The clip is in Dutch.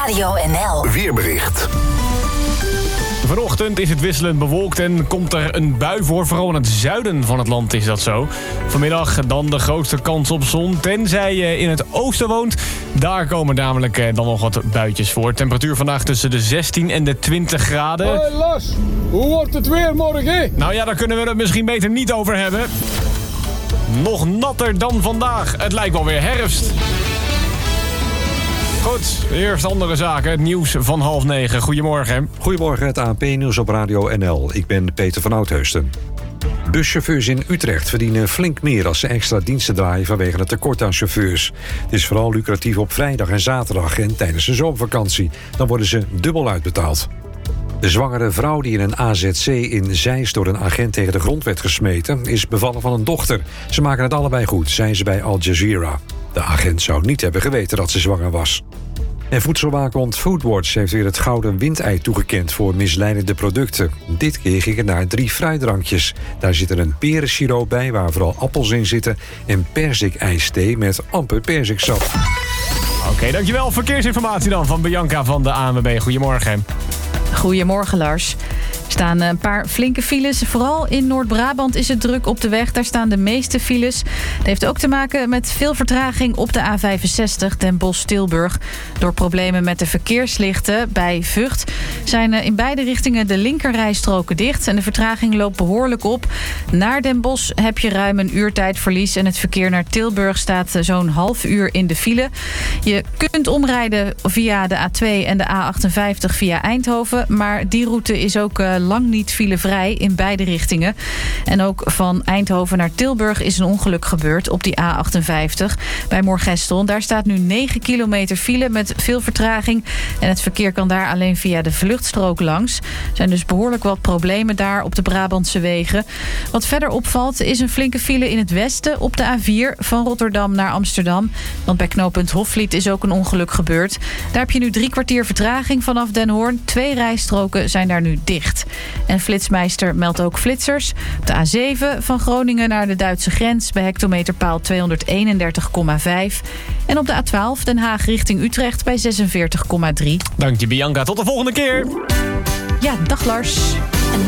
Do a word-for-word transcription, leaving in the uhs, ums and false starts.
Radio N L Weerbericht. Vanochtend is het wisselend bewolkt en komt er een bui voor. Vooral in het zuiden van het land is dat zo. Vanmiddag dan de grootste kans op zon. Tenzij je in het oosten woont. Daar komen namelijk dan nog wat buitjes voor. Temperatuur vandaag tussen de zestien en de twintig graden. Hoi Lars, hoe wordt het weer morgen? Nou ja, daar kunnen we het misschien beter niet over hebben. Nog natter dan vandaag. Het lijkt wel weer herfst. Goed, eerst andere zaken. Het nieuws van half negen. Goedemorgen. Goedemorgen, het A N P-nieuws op Radio N L. Ik ben Peter van Oudheusden. Buschauffeurs in Utrecht verdienen flink meer als ze extra diensten draaien vanwege het tekort aan chauffeurs. Het is vooral lucratief op vrijdag en zaterdag en tijdens de zomervakantie. Dan worden ze dubbel uitbetaald. De zwangere vrouw die in een A Z C in Zeist door een agent tegen de grond werd gesmeten, is bevallen van een dochter. Ze maken het allebei goed, zei ze bij Al Jazeera. De agent zou niet hebben geweten dat ze zwanger was. En voedselwaakhond Foodwatch heeft weer het gouden windei toegekend voor misleidende producten. Dit keer ging het naar drie fruitdrankjes. Daar zit er een perensiroop bij waar vooral appels in zitten en perzikijsthee met amper perziksap. Oké, okay, dankjewel. Verkeersinformatie dan van Bianca van de A N W B. Goedemorgen. Goedemorgen Lars. Er staan een paar flinke files. Vooral in Noord-Brabant is het druk op de weg. Daar staan de meeste files. Dat heeft ook te maken met veel vertraging op de A vijfenzestig Den Bosch-Tilburg. Door problemen met de verkeerslichten bij Vught zijn in beide richtingen de linkerrijstroken dicht. En de vertraging loopt behoorlijk op. Naar Den Bosch heb je ruim een uurtijdverlies. En het verkeer naar Tilburg staat zo'n half uur in de file. Je kunt omrijden via de A twee en de A achtenvijftig via Eindhoven. Maar die route is ook uh, lang niet filevrij in beide richtingen. En ook van Eindhoven naar Tilburg is een ongeluk gebeurd op die A achtenvijftig bij Moergestel. Daar staat nu negen kilometer file met veel vertraging. En het verkeer kan daar alleen via de vluchtstrook langs. Er zijn dus behoorlijk wat problemen daar op de Brabantse wegen. Wat verder opvalt is een flinke file in het westen op de A vier van Rotterdam naar Amsterdam. Want bij knooppunt Hofvliet is ook een ongeluk gebeurd. Daar heb je nu drie kwartier vertraging vanaf Den Hoorn. Twee rijstroken zijn daar nu dicht. En Flitsmeister meldt ook flitsers. Op de A zeven van Groningen naar de Duitse grens bij hectometerpaal tweehonderdeenendertig komma vijf. En op de A twaalf Den Haag richting Utrecht bij zesenveertig komma drie. Dank je Bianca, tot de volgende keer. Ja, dag Lars.